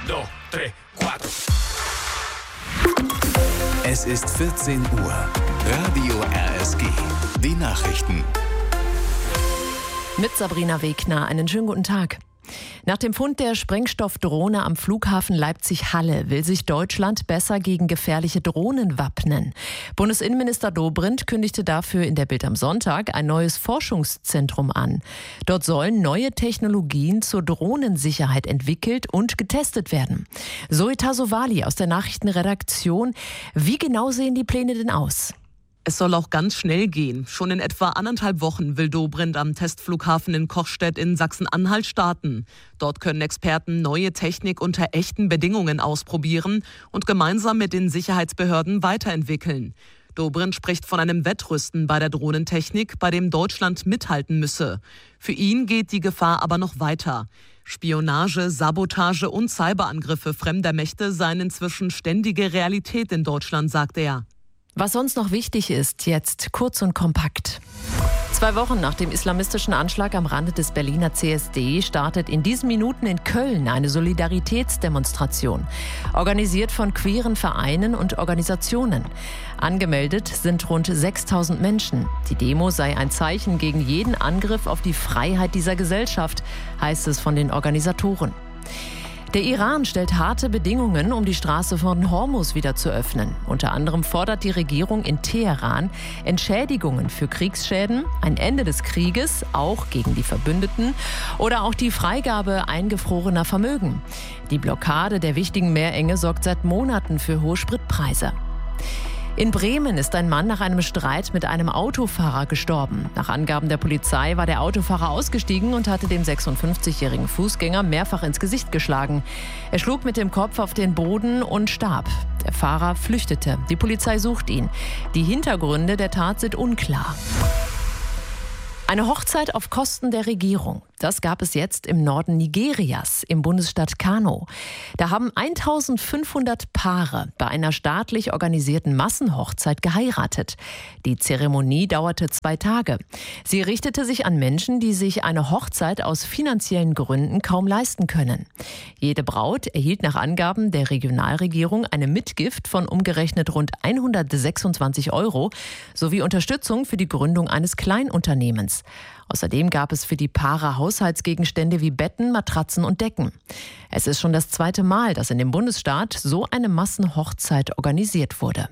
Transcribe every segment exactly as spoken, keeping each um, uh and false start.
dos, tres, cuatro. Es ist vierzehn Uhr. Radio R S G. Die Nachrichten. Mit Sabrina Wegner. Einen schönen guten Tag. Nach dem Fund der Sprengstoffdrohne am Flughafen Leipzig-Halle will sich Deutschland besser gegen gefährliche Drohnen wappnen. Bundesinnenminister Dobrindt kündigte dafür in der Bild am Sonntag ein neues Forschungszentrum an. Dort sollen neue Technologien zur Drohnensicherheit entwickelt und getestet werden. Zoe Tasovali aus der Nachrichtenredaktion. Wie genau sehen die Pläne denn aus? Es soll auch ganz schnell gehen. Schon in etwa anderthalb Wochen will Dobrindt am Testflughafen in Kochstedt in Sachsen-Anhalt starten. Dort können Experten neue Technik unter echten Bedingungen ausprobieren und gemeinsam mit den Sicherheitsbehörden weiterentwickeln. Dobrindt spricht von einem Wettrüsten bei der Drohnentechnik, bei dem Deutschland mithalten müsse. Für ihn geht die Gefahr aber noch weiter. Spionage, Sabotage und Cyberangriffe fremder Mächte seien inzwischen ständige Realität in Deutschland, sagt er. Was sonst noch wichtig ist, jetzt kurz und kompakt. Zwei Wochen nach dem islamistischen Anschlag am Rande des Berliner C S D startet in diesen Minuten in Köln eine Solidaritätsdemonstration. Organisiert von queeren Vereinen und Organisationen. Angemeldet sind rund sechstausend Menschen. Die Demo sei ein Zeichen gegen jeden Angriff auf die Freiheit dieser Gesellschaft, heißt es von den Organisatoren. Der Iran stellt harte Bedingungen, um die Straße von Hormuz wieder zu öffnen. Unter anderem fordert die Regierung in Teheran Entschädigungen für Kriegsschäden, ein Ende des Krieges, auch gegen die Verbündeten, oder auch die Freigabe eingefrorener Vermögen. Die Blockade der wichtigen Meerenge sorgt seit Monaten für hohe Spritpreise. In Bremen ist ein Mann nach einem Streit mit einem Autofahrer gestorben. Nach Angaben der Polizei war der Autofahrer ausgestiegen und hatte dem sechsundfünfzigjährigen Fußgänger mehrfach ins Gesicht geschlagen. Er schlug mit dem Kopf auf den Boden und starb. Der Fahrer flüchtete. Die Polizei sucht ihn. Die Hintergründe der Tat sind unklar. Eine Hochzeit auf Kosten der Regierung. Das gab es jetzt im Norden Nigerias, im Bundesstaat Kano. Da haben eintausendfünfhundert Paare bei einer staatlich organisierten Massenhochzeit geheiratet. Die Zeremonie dauerte zwei Tage. Sie richtete sich an Menschen, die sich eine Hochzeit aus finanziellen Gründen kaum leisten können. Jede Braut erhielt nach Angaben der Regionalregierung eine Mitgift von umgerechnet rund hundertsechsundzwanzig Euro sowie Unterstützung für die Gründung eines Kleinunternehmens. Außerdem gab es für die Paare Haushaltsgegenstände wie Betten, Matratzen und Decken. Es ist schon das zweite Mal, dass in dem Bundesstaat so eine Massenhochzeit organisiert wurde.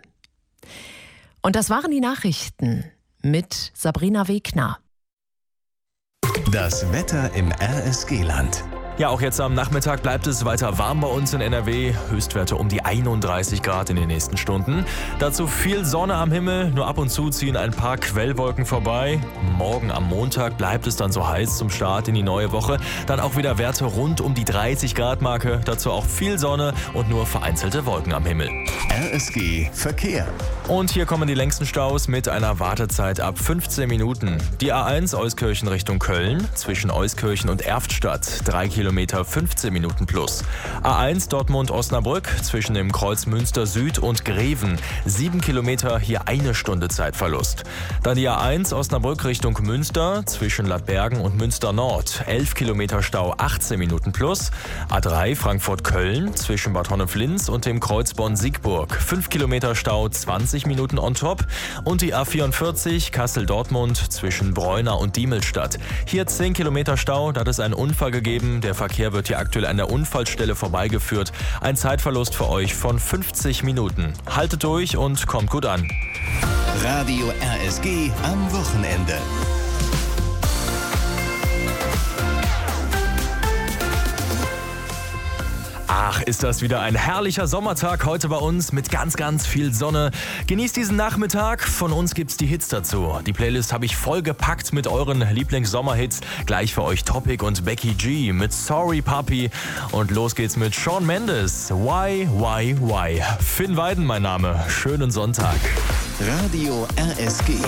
Und das waren die Nachrichten mit Sabrina Wegner. Das Wetter im R S G-Land. Ja, auch jetzt am Nachmittag bleibt es weiter warm bei uns in N R W. Höchstwerte um die einunddreißig Grad in den nächsten Stunden. Dazu viel Sonne am Himmel, nur ab und zu ziehen ein paar Quellwolken vorbei. Morgen am Montag bleibt es dann so heiß zum Start in die neue Woche. Dann auch wieder Werte rund um die dreißig Grad Marke. Dazu auch viel Sonne und nur vereinzelte Wolken am Himmel. R S G Verkehr. Und hier kommen die längsten Staus mit einer Wartezeit ab fünfzehn Minuten. Die A eins Euskirchen Richtung Köln, zwischen Euskirchen und Erftstadt, drei Kilometer fünfzehn Minuten plus. A eins Dortmund-Osnabrück, zwischen dem Kreuz Münster Süd und Greven, sieben Kilometer, hier eine Stunde Zeitverlust. Dann die A eins Osnabrück Richtung Münster, zwischen Ladbergen und Münster Nord, elf Kilometer Stau, achtzehn Minuten plus. A drei Frankfurt-Köln, zwischen Bad Honneflins und dem Kreuz Bonn-Siegburg, fünf Kilometer Stau, zwanzig Minuten on top. Und die A vierundvierzig Kassel-Dortmund, zwischen Breuna und Diemelstadt. Hier zehn Kilometer Stau, da hat es einen Unfall gegeben. Der Verkehr wird hier aktuell an der Unfallstelle vorbeigeführt. Ein Zeitverlust für euch von fünfzig Minuten. Haltet durch und kommt gut an. Radio R S G am Wochenende. Ach, ist das wieder ein herrlicher Sommertag heute bei uns mit ganz, ganz viel Sonne. Genießt diesen Nachmittag. Von uns gibt's die Hits dazu. Die Playlist habe ich vollgepackt mit euren Lieblings-Sommerhits. Gleich für euch Topic und Becky G mit Sorry Papi. Und los geht's mit Shawn Mendes. Why, why, why? Finn Weiden mein Name. Schönen Sonntag. Radio R S G.